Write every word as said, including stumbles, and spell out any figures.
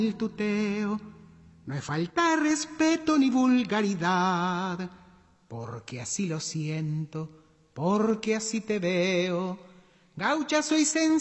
el tuteo. No es falta de respeto ni vulgaridad, porque así lo siento, porque así te veo. Gaucha soy sencilla.